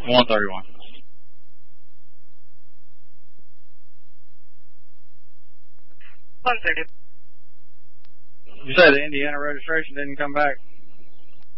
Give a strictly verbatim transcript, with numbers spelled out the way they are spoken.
one thirty-one. one thirty. You say the Indiana registration didn't come back?